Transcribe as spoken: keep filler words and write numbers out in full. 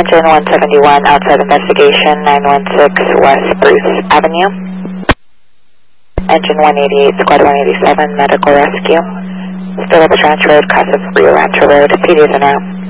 Engine one seventy-one, outside investigation, nine one six West Bruce Avenue. Engine one eighty-eight, Squad one eighty-seven, medical rescue. Still up Ranch Road, cross of Rio Rancho Road, P Ds en route.